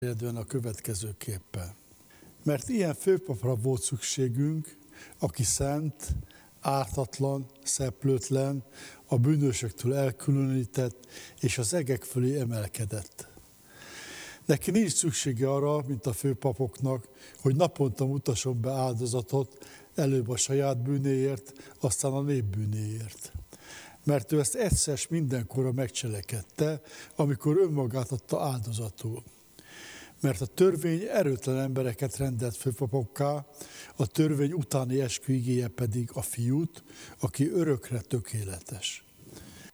Eredően a következőképpen. Mert ilyen főpapra volt szükségünk, aki szent, ártatlan, szeplőtlen, a bűnösöktől elkülönített, és az egek fölé emelkedett. Neki nincs szüksége arra, mint a főpapoknak, hogy naponta mutasson be áldozatot, előbb a saját bűnéért, aztán a nép bűnéért. Mert ő ezt egyszer mindenkorra megcselekedte, amikor önmagát adta áldozatul. Mert a törvény erőtlen embereket rendelt főpapokká, a törvény utáni eskü igéje pedig a Fiút, aki örökre tökéletes.